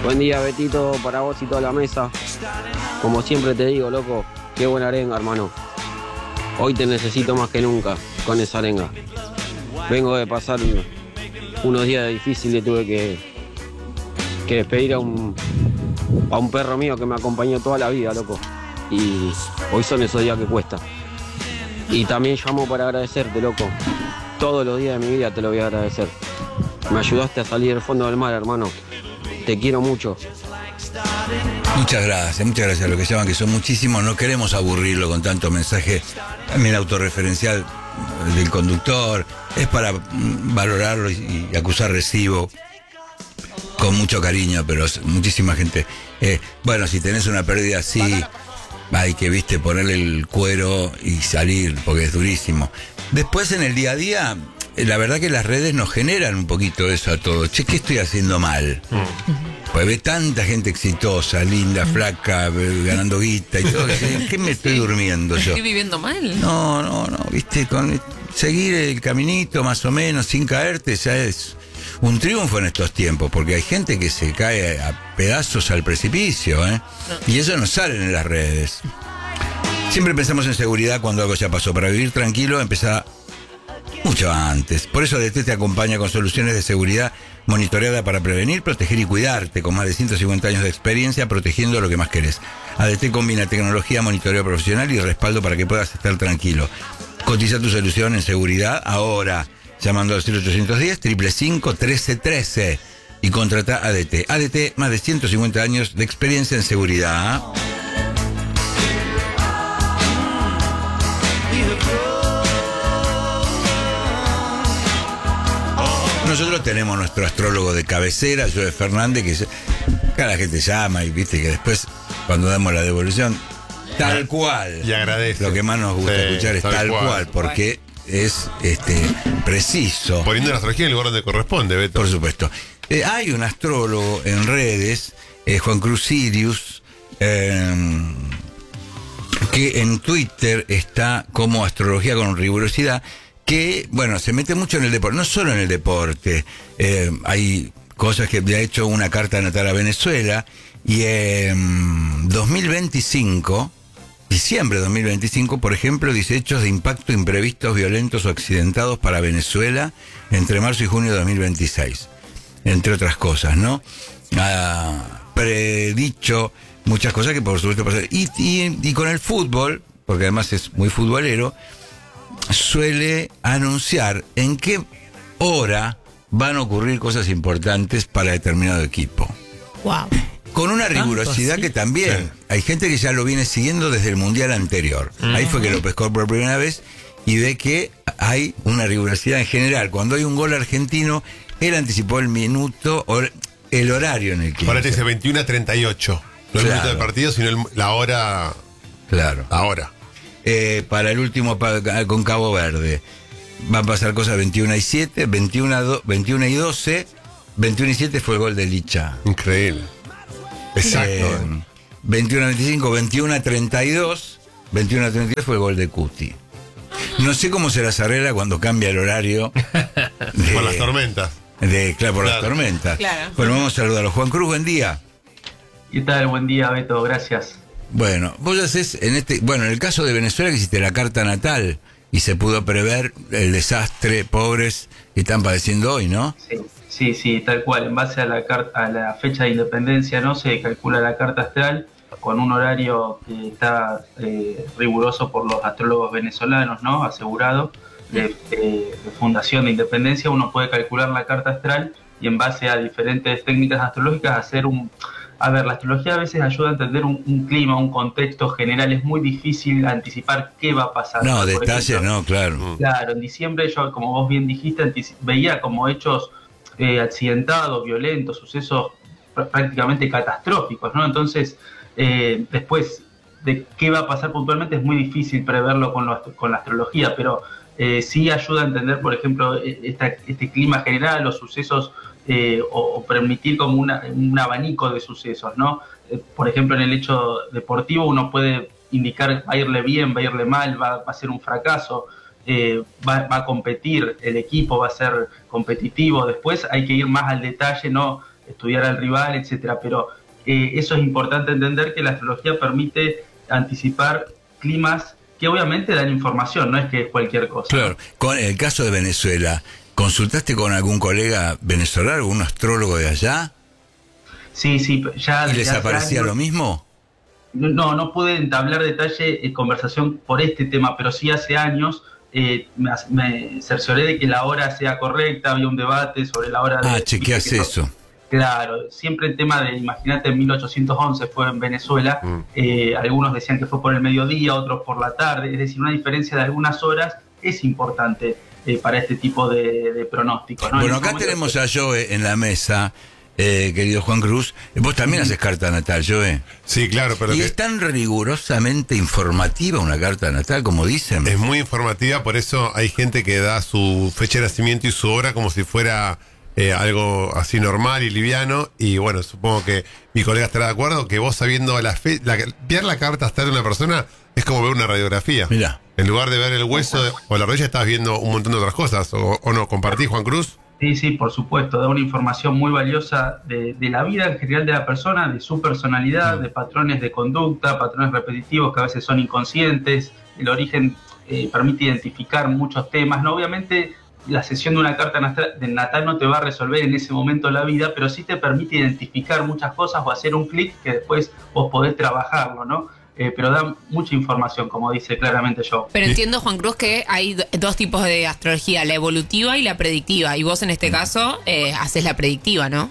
Buen día, Betito, para vos y toda la mesa. Como siempre te digo, loco, qué buena arenga, hermano. Hoy te necesito más que nunca con esa arenga. Vengo de pasar unos días difíciles, tuve que despedir a un perro mío que me acompañó toda la vida, loco. Y hoy son esos días que cuesta. Y también llamo para agradecerte, loco. Todos los días de mi vida te lo voy a agradecer. Me ayudaste a salir del fondo del mar, hermano. Te quiero mucho. Muchas gracias a los que llaman, que son muchísimos. No queremos aburrirlo con tanto mensaje también autorreferencial del conductor. Es para valorarlo y acusar recibo con mucho cariño, pero muchísima gente. Bueno, si tenés una pérdida así, hay que, viste, ponerle el cuero y salir, porque es durísimo. Después, en el día a día, la verdad que las redes nos generan un poquito eso a todos. Che, ¿qué estoy haciendo mal? Pues ve tanta gente exitosa, linda, flaca, ganando guita y todo. ¿Qué me estoy durmiendo yo? ¿Estoy viviendo mal? No, viste, con seguir el caminito más o menos, sin caerte, ya es un triunfo en estos tiempos, porque hay gente que se cae a pedazos al precipicio, ¿eh? Y eso no sale en las redes. Siempre pensamos en seguridad cuando algo ya pasó. Para vivir tranquilo, empezá mucho antes. Por eso ADT te acompaña con soluciones de seguridad monitoreada para prevenir, proteger y cuidarte, con más de 150 años de experiencia protegiendo lo que más querés. ADT combina tecnología, monitoreo profesional y respaldo para que puedas estar tranquilo. Cotiza tu solución en seguridad ahora, llamando al 0810-555-1313 y contrata ADT. ADT, más de 150 años de experiencia en seguridad. Nosotros tenemos nuestro astrólogo de cabecera, Joe Fernández, que cada gente llama y viste que después, cuando damos la devolución, tal cual. Y agradece. Lo que más nos gusta escuchar es tal cual, porque es preciso. Poniendo la astrología en el lugar donde corresponde, Beto. Por supuesto. Hay un astrólogo en redes, Juan Cruz Sirius, que en Twitter está como Astrología con Rigurosidad, que, bueno, se mete mucho en el deporte, no solo en el deporte. Hay cosas que le ha hecho una carta natal a Venezuela, y en 2025, diciembre de 2025, por ejemplo, dice: hechos de impacto imprevistos, violentos o accidentados para Venezuela entre marzo y junio de 2026, entre otras cosas, ¿no? Ha predicho muchas cosas que por supuesto pasan. Y con el fútbol, porque además es muy futbolero, suele anunciar en qué hora van a ocurrir cosas importantes para determinado equipo. Wow. Con una rigurosidad que también hay gente que ya lo viene siguiendo desde el mundial anterior. Ahí fue que lo pescó por primera vez y ve que hay una rigurosidad en general. Cuando hay un gol argentino, él anticipó el minuto o el horario en el que... Ahora te dice 21:38. No el minuto del partido, sino la hora. Claro. Ahora. Para el último con Cabo Verde van a pasar cosas 21:07, 21:12, 21:07 fue el gol de Licha. Increíble. Exacto. 21:25, 21:32, 21:32 fue el gol de Cuti. No sé cómo será Sarrera cuando cambia el horario. Por las tormentas. Por las tormentas. Claro. Bueno, vamos a saludarlo. Juan Cruz, buen día. ¿Qué tal? Buen día, Beto, gracias. Bueno, vos haces en el caso de Venezuela, que hiciste la carta natal y se pudo prever el desastre, pobres que están padeciendo hoy, ¿no? Sí, tal cual. En base a la fecha de independencia, ¿no? Se calcula la carta astral con un horario que está riguroso por los astrólogos venezolanos, ¿no? Asegurado de fundación de independencia. Uno puede calcular la carta astral y en base a diferentes técnicas astrológicas hacer la astrología a veces ayuda a entender un clima, un contexto general. Es muy difícil anticipar qué va a pasar. No, detalles no, claro. Claro, en diciembre yo, como vos bien dijiste, veía como hechos accidentados, violentos, sucesos prácticamente catastróficos, ¿no? Entonces, después de qué va a pasar puntualmente es muy difícil preverlo con la astrología, pero sí ayuda a entender, por ejemplo, este clima general, los sucesos, o permitir como un abanico de sucesos, ¿no? Por ejemplo, en el hecho deportivo uno puede indicar va a irle bien, va a irle mal, va a ser un fracaso, va a competir, el equipo va a ser competitivo. Después hay que ir más al detalle, ¿no? estudiar al rival, etcétera. Pero eso es importante entender, que la astrología permite anticipar climas que obviamente dan información, no es que es cualquier cosa. Claro, con el caso de Venezuela, ¿consultaste con algún colega venezolano, algún astrólogo de allá? Sí, ya... ¿Y les aparecía lo mismo? No pude entablar detalle conversación por este tema, pero sí hace años me cercioré de que la hora sea correcta, había un debate sobre la hora de... chequeás eso. Claro, siempre el tema de, imagínate, en 1811 fue en Venezuela, algunos decían que fue por el mediodía, otros por la tarde, es decir, una diferencia de algunas horas es importante para este tipo de pronósticos, ¿no? Bueno, acá tenemos a Joe en la mesa, querido Juan Cruz. Vos también haces carta natal, Joe. Sí, claro, pero... ¿Y es tan rigurosamente informativa una carta natal, como dicen? Es muy informativa, por eso hay gente que da su fecha de nacimiento y su hora como si fuera... algo así normal y liviano, y bueno, supongo que mi colega estará de acuerdo que vos sabiendo ver la carta astral de una persona es como ver una radiografía. Mirá. En lugar de ver el hueso o la rodilla, estás viendo un montón de otras cosas, o no, ¿compartís, Juan Cruz? Sí, por supuesto, da una información muy valiosa de la vida en general de la persona, de su personalidad, de patrones de conducta, patrones repetitivos que a veces son inconscientes. El origen permite identificar muchos temas, ¿no? Obviamente la sesión de una carta natal no te va a resolver en ese momento la vida, pero sí te permite identificar muchas cosas o hacer un clic que después vos podés trabajarlo, ¿no? Pero da mucha información, como dice claramente yo. Pero entiendo, Juan Cruz, que hay dos tipos de astrología, la evolutiva y la predictiva, y vos en este caso haces la predictiva, ¿no?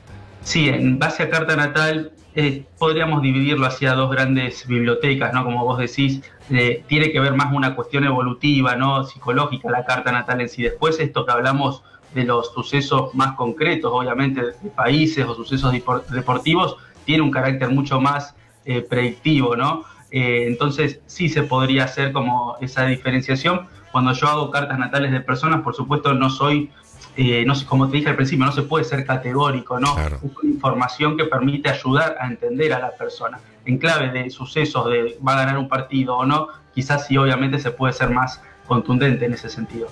Sí, en base a carta natal podríamos dividirlo hacia dos grandes bibliotecas, ¿no? Como vos decís, tiene que ver más una cuestión evolutiva, ¿no? Psicológica, la carta natal en sí. Después esto que hablamos de los sucesos más concretos, obviamente, de países o sucesos deportivos, tiene un carácter mucho más predictivo, ¿no? Entonces sí se podría hacer como esa diferenciación. Cuando yo hago cartas natales de personas, por supuesto no soy... no sé, como te dije al principio, no se puede ser categórico, ¿no? Claro. Es una información que permite ayudar a entender a la persona. En clave de sucesos, de va a ganar un partido o no, quizás sí, obviamente se puede ser más contundente en ese sentido.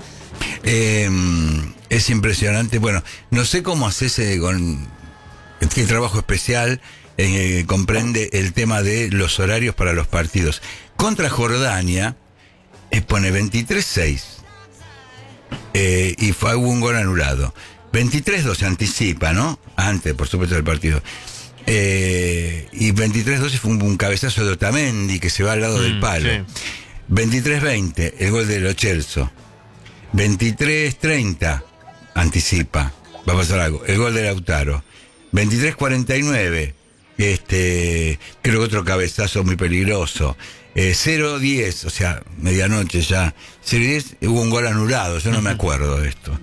Es impresionante. Bueno, no sé cómo haces con este trabajo especial, comprende el tema de los horarios para los partidos. Contra Jordania, pone 23-6. Y fue un gol anulado. 23-2 se anticipa, ¿no? Antes, por supuesto, del partido. Y 23-12 fue un cabezazo de Otamendi que se va al lado del palo. Sí. 23-20, el gol de Lo Celso. 23-30, anticipa, va a pasar algo. El gol de Lautaro. 23-49, creo que otro cabezazo muy peligroso. 0-10, o sea, medianoche ya. 0-10, hubo un gol anulado, yo no me acuerdo de esto.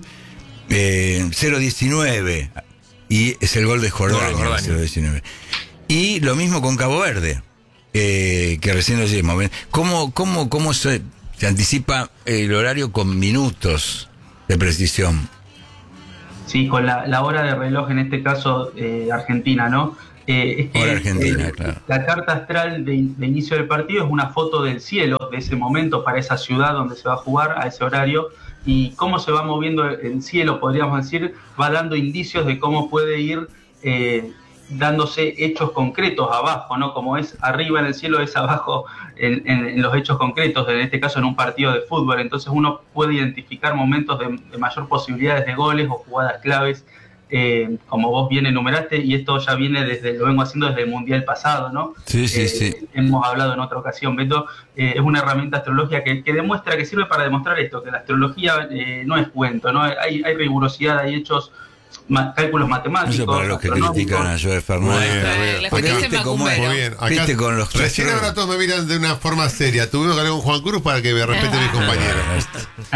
0-19, y es el gol de Jordania. 0-19. Y lo mismo con Cabo Verde, que recién lo llevamos. ¿Cómo se anticipa el horario con minutos de precisión? Sí, con la hora de reloj, en este caso Argentina, ¿no? Es que, hora Argentina, claro. La carta astral de inicio del partido es una foto del cielo de ese momento para esa ciudad donde se va a jugar a ese horario, y cómo se va moviendo el cielo, podríamos decir, va dando indicios de cómo puede ir dándose hechos concretos abajo, ¿no? Como es arriba en el cielo, es abajo en los hechos concretos, en este caso en un partido de fútbol. Entonces uno puede identificar momentos de mayor posibilidades de goles o jugadas claves, como vos bien enumeraste, y esto ya viene lo vengo haciendo desde el Mundial pasado, ¿no? Sí. Hemos hablado en otra ocasión, Beto. Es una herramienta astrológica que demuestra, que sirve para demostrar esto, que la astrología no es cuento, ¿no? Hay rigurosidad, hay hechos, cálculos matemáticos. Eso para los que critican a Joe Fernández. Porque viste cómo es. Muy bien. Acá, viste con los recién ahora todos me miran de una forma seria. Tuvimos que hablar con Juan Cruz para que me respete mis compañeros.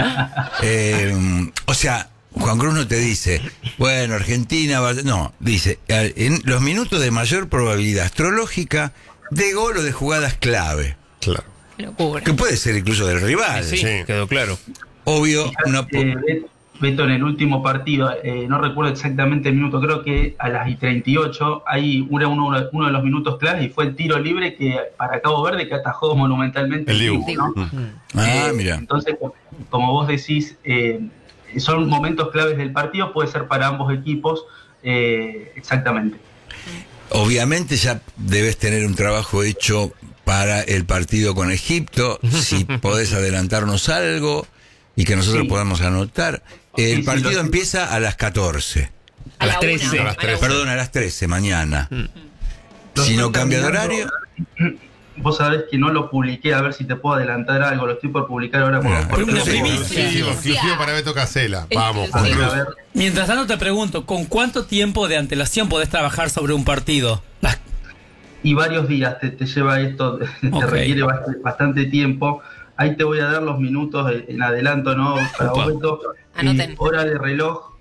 O sea, Juan Cruz no te dice, bueno, Argentina va... No, dice, en los minutos de mayor probabilidad astrológica de gol o de jugadas clave. Claro. Locura. Que puede ser incluso del rival. Sí, quedó claro. Obvio, Beto, en el último partido, no recuerdo exactamente el minuto, creo que a las 38, hay uno de los minutos claves, y fue el tiro libre que para Cabo Verde, que atajó monumentalmente el Dibu, ¿no? Mira. Entonces, como vos decís, son momentos claves del partido, puede ser para ambos equipos. exactamente. Obviamente ya debes tener un trabajo hecho para el partido con Egipto, si podés adelantarnos algo y que nosotros Sí. podamos anotar. El Sí, partido lo- empieza a las 14. A las 13. una. A las 13. Perdón, a las 13 mañana. Lo Si no estoy cambia de terminando. horario, Vos sabés que no lo publiqué, a ver si te puedo adelantar algo, lo estoy por publicar ahora Mira, por una teléfono. primicia. Exclusivo para Beto Casela. Vamos, A Juan ver, Cruz. a ver. Mientras tanto te pregunto, ¿con cuánto tiempo de antelación podés trabajar sobre un partido? Y varios días te lleva esto, te Ok. requiere bastante tiempo. Ahí te voy a dar los minutos en adelanto, ¿no? Para Opa. vos, Beto. Anoten. Hora de reloj,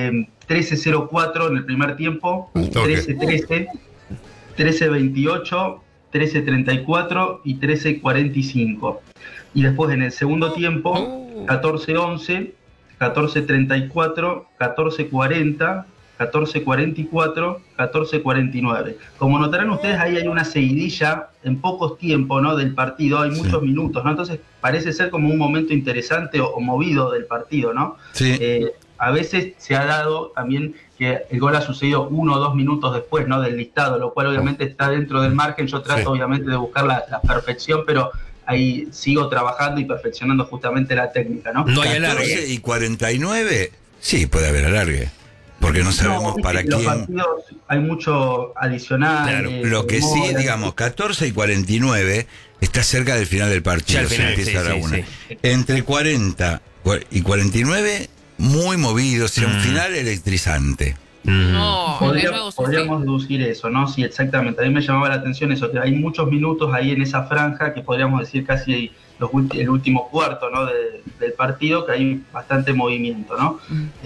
13:04 en el primer tiempo, Al toque. 13:13, 13:28, 13:34 y 13:45. Y después en el segundo tiempo, 14:11, 14:34, 14:40, 14:44, 14:49. Como notarán ustedes, ahí hay una seguidilla en pocos tiempos, ¿no? Del partido, hay muchos minutos, ¿no? Entonces parece ser como un momento interesante o movido del partido, ¿no? sí. A veces se ha dado también que el gol ha sucedido 1 o 2 minutos después, ¿no? Del listado, lo cual obviamente está dentro del margen. Yo trato Sí. obviamente de buscar la perfección, pero ahí sigo trabajando y perfeccionando justamente la técnica, ¿no? No hay 14 alargue. y 49, sí, puede haber alargue. Porque no sabemos No, viste para que los quién. partidos hay mucho adicional. Claro, Lo que sí, demora. digamos, 14 y 49 está cerca del final del partido. Ya al final, se empieza sí, la sí, una. sí. Entre 40 y 49, muy movido, o sea, un final electrizante. No, de nuevo sufrí. Podríamos deducir eso, ¿no? Sí, exactamente. A mí me llamaba la atención eso, que hay muchos minutos ahí en esa franja, que podríamos decir casi el último cuarto, ¿no? Del partido, que hay bastante movimiento, ¿no?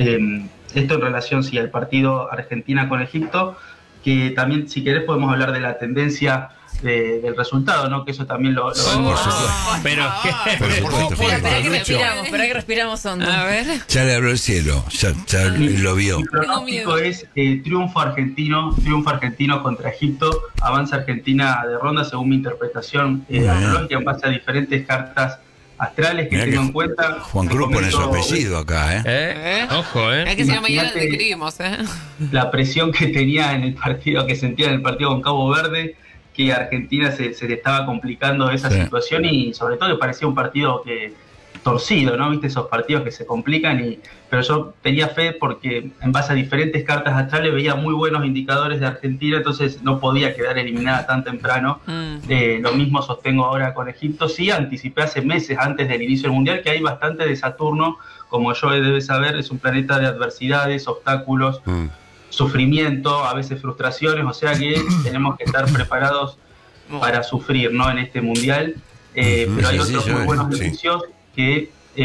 Esto en relación, sí, al partido Argentina con Egipto, que también, si querés, podemos hablar de la tendencia del resultado, ¿no? Que eso también lo Por supuesto. Pero Por supuesto, Espera, espera que Lucho. respiramos hondo. A ver. Ya le habló el cielo, ya lo vio. Mi pronóstico miedo. es triunfo argentino contra Egipto, avanza Argentina de ronda según mi interpretación astrológica en base a diferentes cartas astrales que Mirá tengo que en cuenta. Juan Te Cruz pone su comento apellido acá, ¿eh? Ojo, Es que si no mañana Imagínate- te escribimos, ¿eh? La presión que tenía en el partido, que sentía en el partido con Cabo Verde, que Argentina se le estaba complicando esa Sí. situación y sobre todo que parecía un partido que torcido, ¿no? Viste esos partidos que se complican pero yo tenía fe porque en base a diferentes cartas astrales veía muy buenos indicadores de Argentina, entonces no podía quedar eliminada tan temprano. Lo mismo sostengo ahora con Egipto. Sí, anticipé hace meses antes del inicio del Mundial que hay bastante de Saturno, como yo debe saber, es un planeta de adversidades, obstáculos, sufrimiento, a veces frustraciones, o sea que tenemos que estar preparados para sufrir, ¿no? En este Mundial. Pero hay sí, otros sí, muy buenos sí. indicios que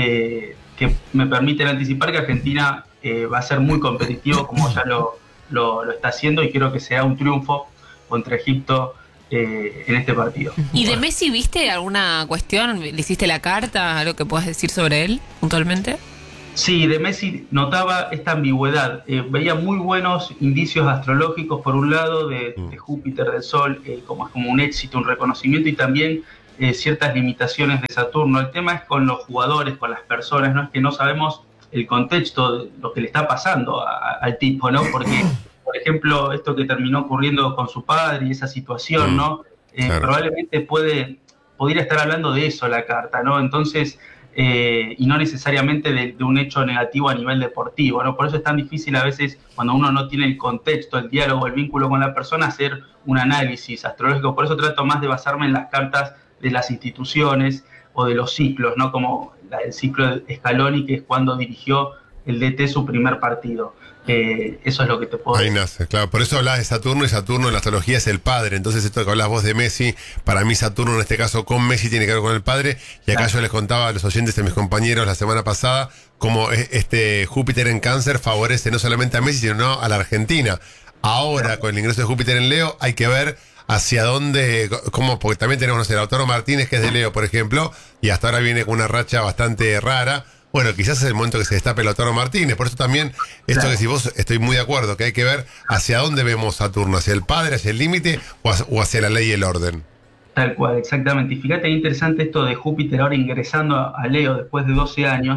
me permiten anticipar que Argentina va a ser muy competitivo como ya lo está haciendo y quiero que sea un triunfo contra Egipto en este partido. ¿Y de Messi viste alguna cuestión? ¿Le hiciste la carta? ¿Algo que puedas decir sobre él puntualmente? Sí, de Messi notaba esta ambigüedad. Veía muy buenos indicios astrológicos, por un lado, de Júpiter, del Sol, como un éxito, un reconocimiento, y también ciertas limitaciones de Saturno. El tema es con los jugadores, con las personas, ¿no? Es que no sabemos el contexto de lo que le está pasando al tipo, ¿no? Porque, por ejemplo, esto que terminó ocurriendo con su padre y esa situación, ¿no? Claro. Probablemente podría estar hablando de eso la carta, ¿no? Entonces, y no necesariamente de un hecho negativo a nivel deportivo, ¿no? Por eso es tan difícil a veces, cuando uno no tiene el contexto, el diálogo, el vínculo con la persona, hacer un análisis astrológico. Por eso trato más de basarme en las cartas de las instituciones o de los ciclos, ¿no? Como el ciclo de Scaloni, que es cuando dirigió el DT su primer partido. Eso es lo que te puedo Ahí decir. nace, claro. Por eso hablas de Saturno, y Saturno en la astrología es el padre. Entonces, esto que hablas vos de Messi, para mí Saturno en este caso con Messi tiene que ver con el padre. Y acá Claro. yo les contaba a los oyentes, a mis compañeros la semana pasada, cómo este Júpiter en Cáncer favorece no solamente a Messi, sino a la Argentina. Ahora, con el ingreso de Júpiter en Leo, hay que ver hacia dónde, porque también tenemos, no sé, Lautaro Martínez, que es de Leo, por ejemplo, y hasta ahora viene con una racha bastante rara. Bueno, quizás es el momento que se destape Lautaro Martínez. Por eso también, esto Claro. que si vos, estoy muy de acuerdo, que hay que ver hacia dónde vemos Saturno, hacia el padre, hacia el límite, o hacia la ley y el orden. Tal cual, exactamente. Y fíjate qué interesante esto de Júpiter ahora ingresando a Leo después de 12 años.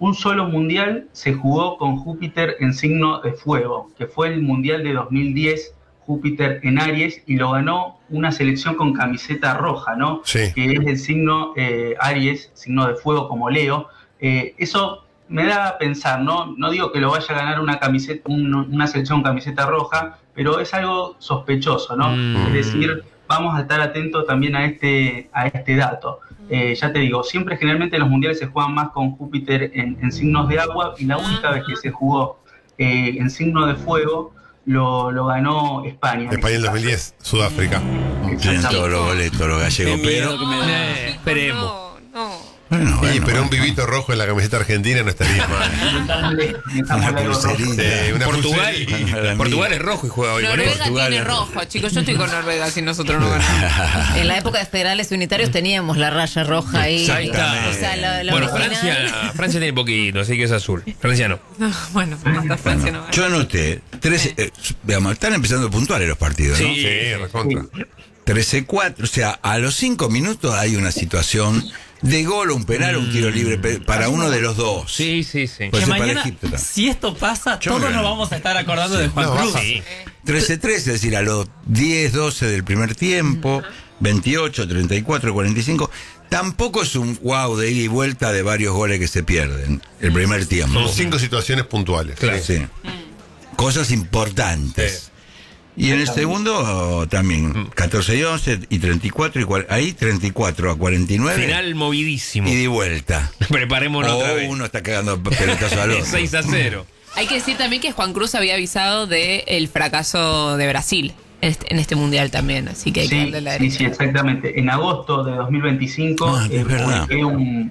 un solo mundial se jugó con Júpiter en signo de fuego, que fue el mundial de 2010, Júpiter en Aries, y lo ganó una selección con camiseta roja, ¿no? Sí. Que es el signo Aries, signo de fuego como Leo. Eso me da a pensar, ¿no? No digo que lo vaya a ganar una selección con camiseta roja, pero es algo sospechoso, ¿no? Es decir, vamos a estar atentos también a este dato. Ya te digo, siempre generalmente los mundiales se juegan más con Júpiter en signos de agua, y la única vez que se jugó en signo de fuego lo ganó España. España en 2010, Sudáfrica. Tienen todos los boletos, los gallegos, Qué miedo pero... que me da. Esperemos. No. Bueno, Sí, pero bueno. un vivito rojo en la camiseta argentina no estaría mal. Una pulserita. Una Portugal. pulserita. Portugal es rojo y juega hoy con Noruega eso. Portugal tiene es rojo, chicos. Yo estoy con Noruega si nosotros no ganamos. En la época de federales unitarios teníamos la raya roja ahí. Ahí está. O sea, la Bueno, original. Francia tiene poquito, así que es azul. Francia no. No, bueno, hasta Francia no gana. Yo anoté, veamos, están empezando puntuales los partidos, ¿no? Sí. Sí, recontra. 13-4, o sea, a los 5 minutos hay una situación de gol, un penal, un tiro libre para uno de los dos. Sí, sí, sí. Pues Que para mañana, Egipto también. si esto pasa, Yo todos me nos gano. vamos a estar acordando de Juan No, Cruz. Sí. 13-3, es decir, a los 10-12 del primer tiempo, 28, 34, 45. Tampoco es un wow de ida y vuelta de varios goles que se pierden el primer tiempo. Son 5 situaciones puntuales. Claro. Sí. Cosas importantes. Y en el segundo también, 14-11 y 34 y ahí 34 a 49. Final movidísimo. Y de vuelta. Preparémonos otra O vez. uno está cagando pelotazo al otro. 6-0. Hay que decir también que Juan Cruz había avisado del fracaso de Brasil en este mundial también, así que hay que Sí, darle la sí, derecha. sí, exactamente. En agosto de 2025 Es verdad. publiqué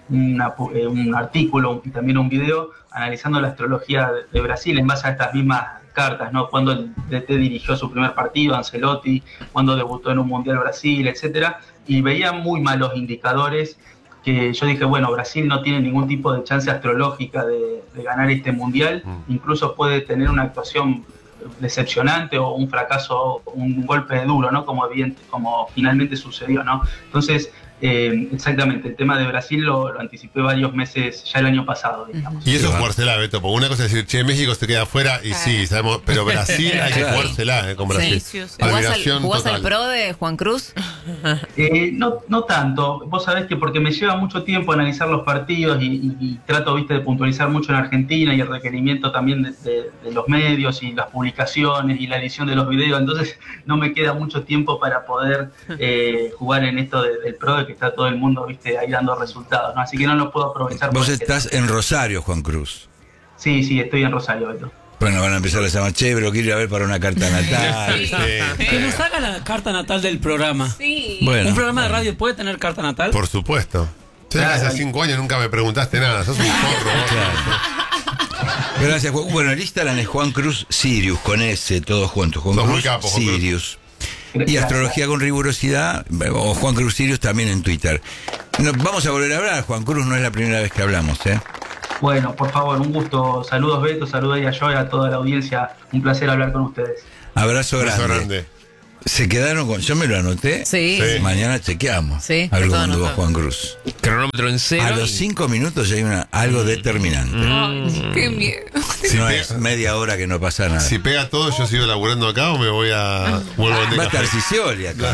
un artículo y también un video analizando la astrología de Brasil en base a estas mismas cartas, ¿no? Cuando el DT dirigió su primer partido, Ancelotti, cuando debutó en un Mundial Brasil, etcétera, y veía muy malos indicadores que yo dije, bueno, Brasil no tiene ningún tipo de chance astrológica de ganar este Mundial, incluso puede tener una actuación decepcionante o un fracaso, un golpe duro, ¿no? Como finalmente sucedió, ¿no? Entonces, exactamente, el tema de Brasil lo anticipé varios meses ya el año pasado, digamos. Y eso es jugársela, Beto, porque una cosa es decir, che, México se queda afuera, y sí, sabemos, pero Brasil hay que jugársela con Brasil. Sí, sí, sí. Admiración ¿Jugás total. al pro de Juan Cruz? No tanto, vos sabés que porque me lleva mucho tiempo analizar los partidos y trato, viste, de puntualizar mucho en Argentina y el requerimiento también de los medios y las publicaciones y la edición de los videos, entonces no me queda mucho tiempo para poder jugar en esto del pro, de que está todo el mundo, viste, ahí dando resultados, ¿no? Así que no lo puedo aprovechar. Vos por estás en Rosario, Juan Cruz. Sí, estoy en Rosario, Beto. Bueno, van a empezar a llamar, che, pero quiero ir a ver para una carta natal. Sí. Que nos haga la carta natal del programa. Sí. Bueno, ¿Un programa de radio puede tener carta natal? Por supuesto. Che, Claro. hace 5 años nunca me preguntaste nada, sos un forro. vos. gracias, Juan. Bueno, el Instagram es Juan Cruz Sirius, con S, todos juntos. Juan Sos muy Cruz capo, Juan Cruz. Sirius. Y Gracias. Astrología con Rigurosidad, o Juan Cruz Sirius también en Twitter. Vamos a volver a hablar, Juan Cruz, no es la primera vez que hablamos, ¿eh? Bueno, por favor, un gusto. Saludos, Beto, saludos a yo y a toda la audiencia. Un placer hablar con ustedes. Abrazo Un grande. beso grande. Se quedaron con. Yo me lo anoté. Sí. Sí. Mañana chequeamos. Sí, A ver todo cómo anduvo anotado. Juan Cruz. Cronómetro en cero. A los 5 minutos ya hay algo determinante. Ay, qué miedo. No es media hora que no pasa nada. Si pega todo, yo sigo laburando acá o me voy a. Vuelvo a Va a vender estar café. Sicioli acá.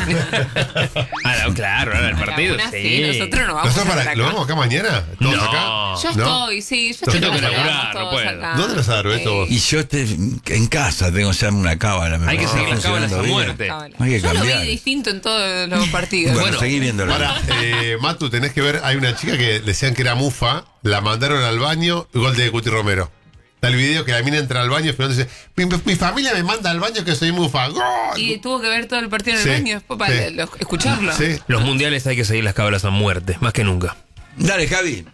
Claro, ahora el partido. Aún así, Sí. nosotros no vamos ¿Nosotros a estar acá. ¿Lo vamos acá mañana? ¿Todos No. acá? Yo ¿No? estoy, sí. Yo tengo que estoy laburar, todos no puedo. acá. ¿Dónde los agarro, Beto, vos? Y yo en casa tengo ya una cábala. Hay que parece, seguir las cábalas a funcionando bien. muerte. Hay que Yo lo vi cambiar. distinto en todos los partidos. Bueno, seguí viéndolo. Ahora, Matu, tenés que ver, hay una chica que decían que era mufa, la mandaron al baño, gol de Cuti Romero. Está el video que la mina entra al baño y dice, mi familia me manda al baño que soy mufa. ¡Gol! Y tuvo que ver todo el partido en Sí, el baño después para sí. escucharlo. Sí. Los mundiales hay que seguir las cábalas a muerte, más que nunca. Dale, Javi.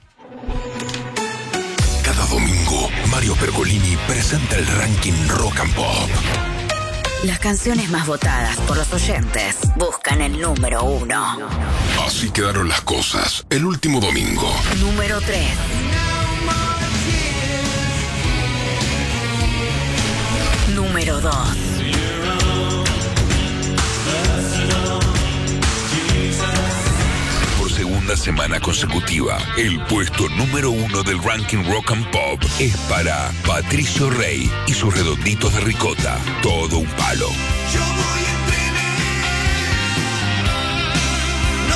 Cada domingo, Mario Pergolini presenta el ranking Rock and Pop. Las canciones más votadas por los oyentes buscan el número 1. Así quedaron las cosas el último domingo. Número 3. Número 2. Por segunda segunda semana consecutiva, el puesto número 1 del ranking Rock and Pop es para Patricio Rey y sus redonditos de ricota. Todo un palo. Yo voy en trenes, no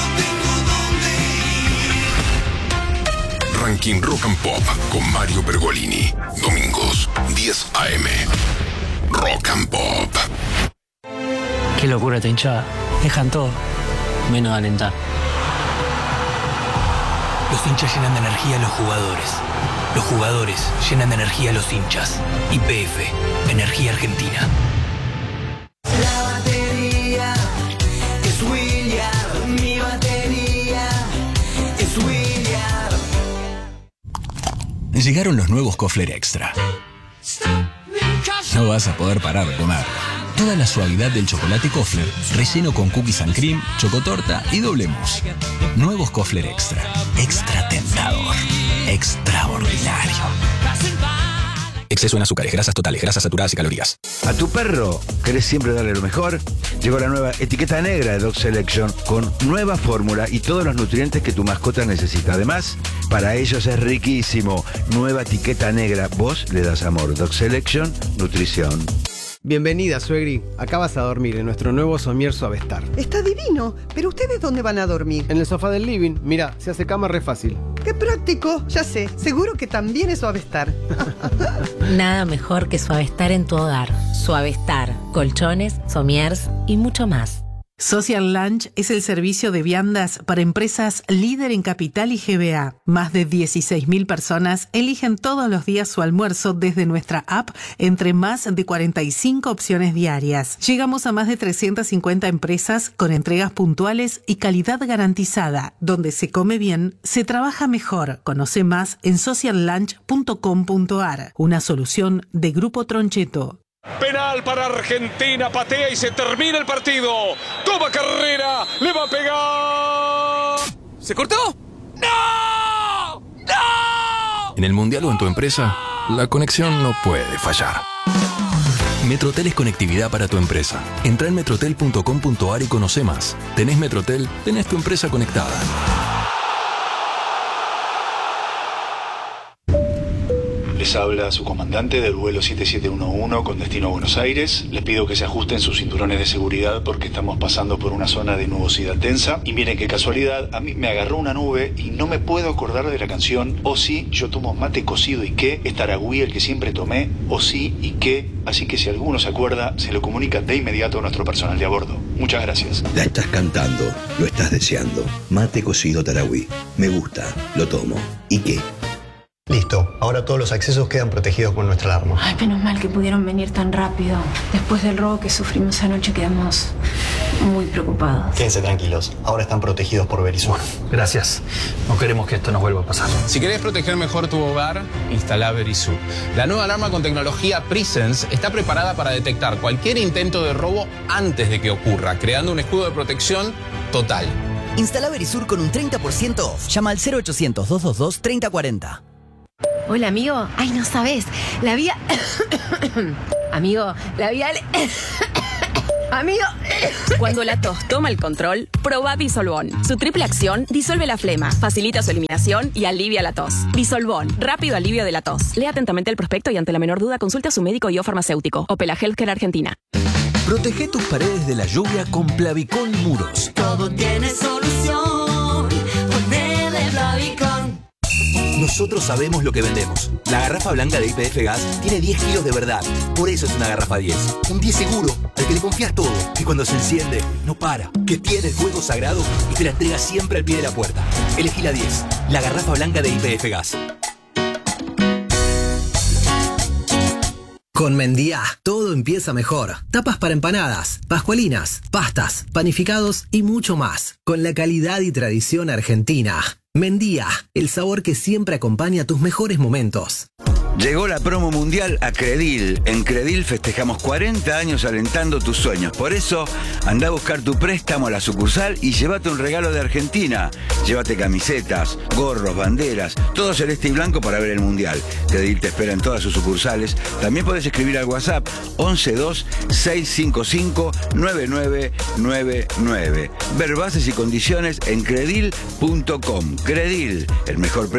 tengo dónde ir. Ranking Rock and Pop con Mario Pergolini. Domingos, 10 AM. Rock and Pop. Qué locura esta hinchada. Dejan todo, menos de alentar. Los hinchas llenan de energía a los jugadores. Los jugadores llenan de energía a los hinchas. YPF, Energía Argentina. La batería es William, mi batería es William. Llegaron los nuevos Kofler Extra. No vas a poder parar de comer. Toda la suavidad del chocolate Kofler, relleno con cookies and cream, chocotorta y doble mousse. Nuevos Kofler Extra. Extra tentador. Extraordinario. Exceso en azúcares, grasas totales, grasas saturadas y calorías. ¿A tu perro querés siempre darle lo mejor? Llegó la nueva etiqueta negra de Dog Selection con nueva fórmula y todos los nutrientes que tu mascota necesita. Además, para ellos es riquísimo. Nueva etiqueta negra. Vos le das amor. Dog Selection, nutrición. Bienvenida, suegri. Acá vas a dormir en nuestro nuevo somier Suavestar. Está divino, pero ¿ustedes dónde van a dormir? En el sofá del living. Mira, se hace cama re fácil. ¡Qué práctico! Ya sé, seguro que también es Suavestar. Nada mejor que Suavestar en tu hogar. Suavestar, colchones, somiers y mucho más. Social Lunch es el servicio de viandas para empresas líder en Capital y GBA. Más de 16.000 personas eligen todos los días su almuerzo desde nuestra app entre más de 45 opciones diarias. Llegamos a más de 350 empresas con entregas puntuales y calidad garantizada. Donde se come bien, se trabaja mejor. Conoce más en sociallunch.com.ar. Una solución de Grupo Troncheto. Penal para Argentina, patea y se termina el partido. Toma carrera, le va a pegar. ¿Se cortó? ¡No! ¡No! En el Mundial o en tu empresa, la conexión no puede fallar. Metrotel es conectividad para tu empresa. Entra en metrotel.com.ar y conoce más. Tenés Metrotel, tenés tu empresa conectada. Les habla su comandante del vuelo 7711 con destino a Buenos Aires. Les pido que se ajusten sus cinturones de seguridad porque estamos pasando por una zona de nubosidad densa. Y miren qué casualidad, a mí me agarró una nube y no me puedo acordar de la canción O sí, yo tomo mate cocido y qué, es Taragüí el que siempre tomé, O sí y qué. Así que si alguno se acuerda, se lo comunica de inmediato a nuestro personal de a bordo. Muchas gracias. La estás cantando, lo estás deseando. Mate cocido Taragüí. Me gusta, lo tomo. ¿Y qué? Listo, ahora todos los accesos quedan protegidos con nuestra alarma. Ay, menos mal que pudieron venir tan rápido. Después del robo que sufrimos anoche quedamos muy preocupados. Quédense tranquilos, ahora están protegidos por Verisur. Gracias. No queremos que esto nos vuelva a pasar. Si querés proteger mejor tu hogar, instala Verisur. La nueva alarma con tecnología Presence está preparada para detectar cualquier intento de robo antes de que ocurra, creando un escudo de protección total. Instala Verisur con un 30% off. Llama al 0800-222-3040. Hola, amigo. Ay, no sabes. La vida... Amigo, la vida... Amigo... Cuando la tos toma el control, proba Disolvón. Su triple acción disuelve la flema, facilita su eliminación y alivia la tos. Disolvón, rápido alivio de la tos. Lea atentamente el prospecto y ante la menor duda consulte a su médico y o farmacéutico. Opela Healthcare Argentina. Protege tus paredes de la lluvia con Plavicón Muros. Todo tiene solución. Ponele Plavicón. Nosotros sabemos lo que vendemos. La garrafa blanca de YPF Gas tiene 10 kilos de verdad. Por eso es una garrafa 10. Un 10 seguro, al que le confías todo. Que cuando se enciende, no para. Que tiene el fuego sagrado y te la entrega siempre al pie de la puerta. Elegí la 10. La garrafa blanca de YPF Gas. Con Mendía, todo empieza mejor. Tapas para empanadas, pascualinas, pastas, panificados y mucho más. Con la calidad y tradición argentina. Mendía, el sabor que siempre acompaña tus mejores momentos. Llegó la promo mundial a Credil. En Credil festejamos 40 años alentando tus sueños. Por eso, anda a buscar tu préstamo a la sucursal y llévate un regalo de Argentina. Llévate camisetas, gorros, banderas, todo celeste y blanco para ver el mundial. Credil te espera en todas sus sucursales. También podés escribir al WhatsApp 112-655-9999. Ver bases y condiciones en credil.com. Credil, el mejor precio